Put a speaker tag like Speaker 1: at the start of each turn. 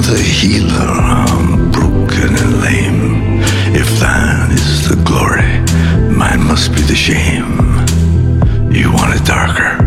Speaker 1: a healer, I'm broken and lame. If thine is the glory, mine must be the shame. You want it darker,